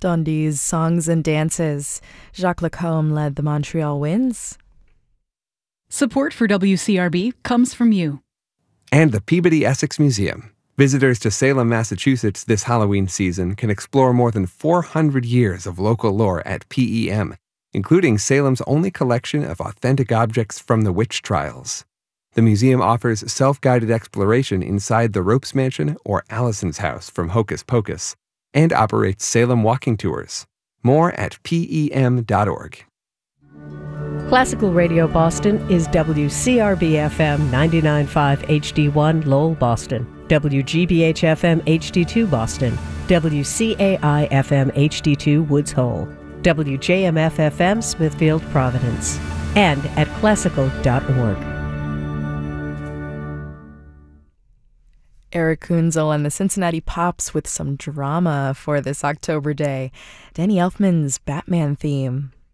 Dundee's Songs and Dances. Jacques Lacombe led the Montreal Winds. Support for WCRB comes from you. And the Peabody Essex Museum. Visitors to Salem, Massachusetts this Halloween season can explore more than 400 years of local lore at PEM, including Salem's only collection of authentic objects from the witch trials. The museum offers self-guided exploration inside the Ropes Mansion or Allison's house from Hocus Pocus, and operates Salem walking tours. More at PEM.org. Classical Radio Boston is WCRB-FM 99.5 HD1 Lowell, Boston, WGBH-FM HD2 Boston, WCAI-FM HD2 Woods Hole, WJMF-FM Smithfield, Providence, and at classical.org. Eric Kunzel and the Cincinnati Pops with some drama for this October day. Danny Elfman's Batman theme.